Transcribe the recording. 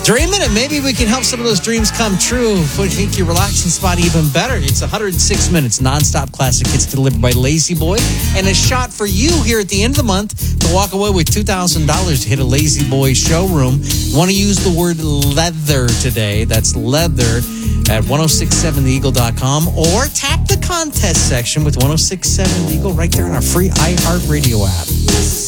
Dreaming, and maybe we can help some of those dreams come true. Make your relaxing spot even better. It's 106 minutes nonstop classic hits delivered by Lazy Boy, and a shot for you here at the end of the month to walk away with $2,000 to hit a Lazy Boy showroom. You want to use the word leather today. That's leather at 1067theeagle.com, or tap the contest section with 1067 The Eagle right there on our free iHeartRadio app.